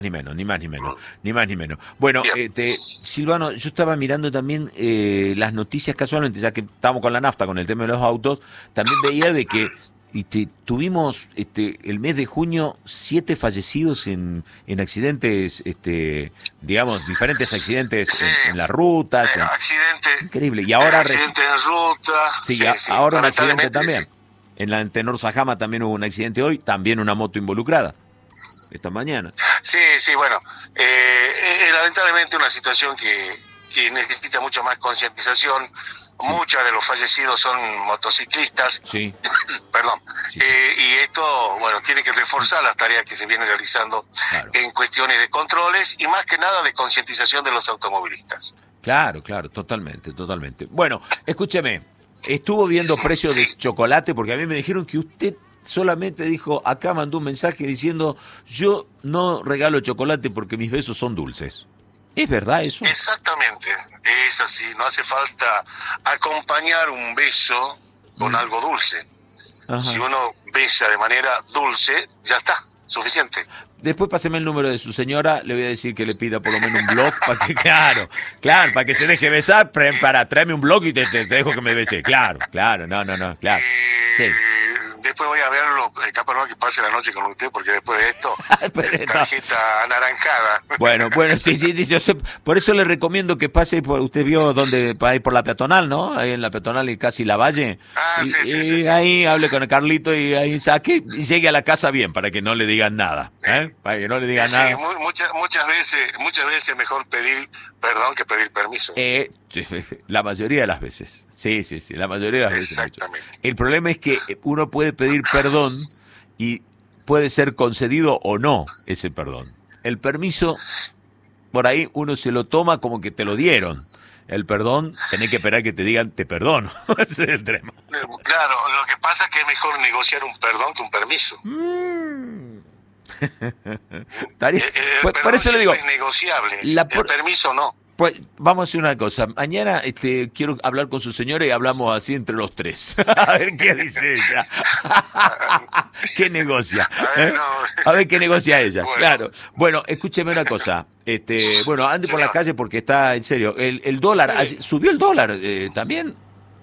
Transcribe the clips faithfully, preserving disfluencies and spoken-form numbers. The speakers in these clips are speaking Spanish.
Ni menos, ni más ni menos, ni más ni menos. Bueno, Bien. este, Silvano, yo estaba mirando también eh, las noticias casualmente, ya que estamos con la nafta, con el tema de los autos, también veía de que este, tuvimos este, el mes de junio siete fallecidos en, en accidentes, este, digamos, diferentes accidentes Sí. en, en las rutas. Eh, en- accidente, Increíble. Y ahora, reci- accidente en ruta. sí, Sí, a- sí, ahora un accidente lamentablemente, también. En la en Tenor Sajama también hubo un accidente hoy, también una moto involucrada, esta mañana. Sí, sí, bueno, eh, es lamentablemente una situación que, que necesita mucho más concientización. Muchos de los fallecidos son motociclistas, Sí, perdón, Sí. Eh, y esto, bueno, tiene que reforzar las tareas que se vienen realizando claro. en cuestiones de controles y más que nada de concientización de los automovilistas. Claro, claro, totalmente, totalmente. Bueno, escúcheme, estuvo viendo precios de Sí. chocolate porque a mí me dijeron que usted solamente dijo, acá mandó un mensaje diciendo, yo no regalo chocolate porque mis besos son dulces. ¿Es verdad eso? Exactamente, es así, no hace falta acompañar un beso con Mm. algo dulce. Ajá. Si uno besa de manera dulce, ya está, suficiente. Después páseme el número de su señora, le voy a decir que le pida por lo menos un blog para que, claro, claro, para que se deje besar, pre- para tráeme un blog y te, te- te dejo que me bese. Claro, claro, no, no, no, claro. Eh, Sí. Después voy a verlo, eh, capaz no que pase la noche con usted, porque después de esto, Después de esto. tarjeta anaranjada. Bueno, bueno, sí, sí, sí, yo sé, por eso le recomiendo que pase por, usted vio donde, para ir por la peatonal, ¿no? Ahí en la peatonal y casi la Valle. Ah, y, sí, sí, y sí, sí. ahí hable con el Carlito y ahí saque y llegue a la casa bien, para que no le digan nada, ¿eh? Para que no le digan Sí, nada. mu- muchas, muchas veces, muchas veces es mejor pedir perdón que pedir permiso. Eh, la mayoría de las veces. Sí, sí, sí, la mayoría de las veces. Exactamente. Mucho. El problema es que uno puede pedir perdón y puede ser concedido o no ese perdón. El permiso, por ahí uno se lo toma como que te lo dieron. El perdón, tenés que esperar que te digan te perdono. Ese es el tema. Claro, lo que pasa es que es mejor negociar un perdón que un permiso. Mm. Estaría- Eh, eh, el por, perdón por eso le digo, siempre es negociable, la por- el permiso no. pues vamos a hacer una cosa. Mañana este, quiero hablar con su señora y hablamos así entre los tres. A ver qué dice ella. ¿Qué negocia? A ver, ¿Eh? no. A ver qué negocia ella. Bueno. Claro. Bueno, escúcheme una cosa. Este, bueno, ande por la Señor. calle porque está en serio. El, el dólar, Sí. ayer- subió el dólar eh, también.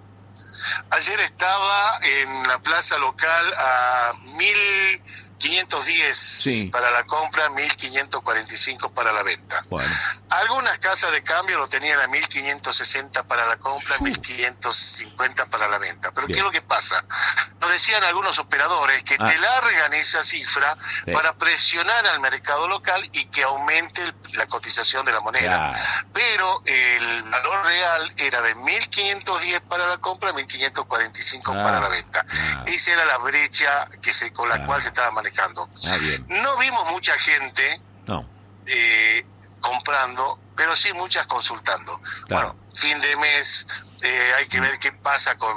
Ayer estaba en la plaza local a mil quinientos diez Sí. para la compra, mil quinientos cuarenta y cinco para la venta. Bueno, Algunas casas de cambio lo tenían a mil quinientos sesenta para la compra, mil quinientos cincuenta para la venta. Pero Bien. ¿qué es lo que pasa? Nos decían algunos operadores que Ah. te largan esa cifra Sí. para presionar al mercado local y que aumente el- la cotización de la moneda. claro. Pero el valor real era de mil quinientos diez para la compra, mil quinientos cuarenta y cinco Ah, para la venta. ah. Esa era la brecha que se, con la Ah. cual se estaba manejando. Ah, bien. No vimos mucha gente No, eh, comprando, pero sí muchas consultando. Claro. Bueno, fin de mes, eh, hay que ver qué pasa con,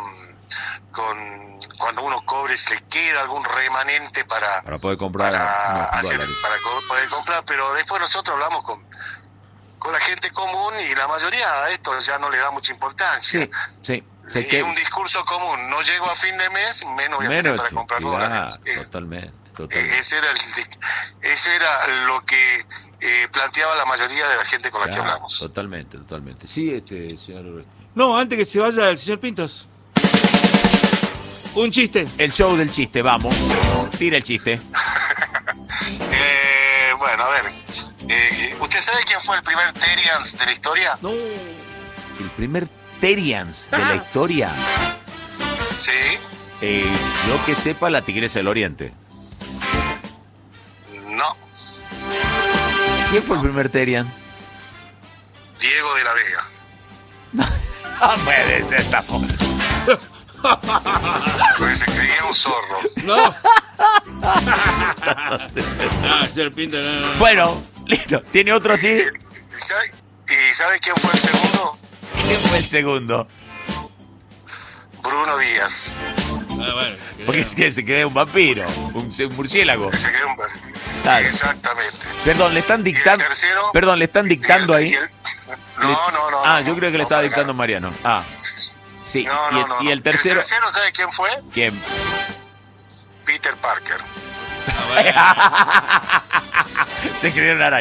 con cuando uno cobre, si le queda algún remanente para, para poder comprar para, unos hacer, dólares. para co- poder comprar, pero después nosotros hablamos con, con la gente común y la mayoría a esto ya no le da mucha importancia. Sí, sí. Se Es que- un discurso común, no llego a fin de mes, menos voy a tener menos, para sí, comprar claro, dólares. Eh, totalmente, eh, totalmente. Ese era, el, eso era lo que eh, planteaba la mayoría de la gente con la que Claro, hablamos. totalmente, totalmente. Sí, este señor. No, antes que se vaya el señor Pintos. Un chiste. El show del chiste, vamos. Tira el chiste. Eh, bueno, a ver. Eh, ¿Usted sabe quién fue el primer Terians de la historia? No. El primer Terians de la historia. Sí. Eh, yo que sepa, la Tigresa del Oriente. No. ¿Quién fue el primer Terian? Diego de la Vega. No puede ser tampoco. Porque se creía un zorro. No. Ah, señor Pintos, no, no, no. Bueno, listo. ¿Tiene otro así? ¿Y sabe, ¿Y sabe quién fue el segundo? ¿Quién fue el segundo? Bruno Díaz. Ah, bueno, Porque es que se cree un vampiro, un, un murciélago. Se creía un... Claro. Exactamente. Perdón, le están dictando. tercero? Perdón, le están dictando Y ahí. el- No, no, no. Ah, no, yo creo que le no, estaba para dictando nada. Mariano. Ah, sí. No, y, no, el, no, y no. el tercero. El tercero, ¿sabe quién fue? ¿Quién? Peter Parker. Ah, bueno. Se creyeron araña.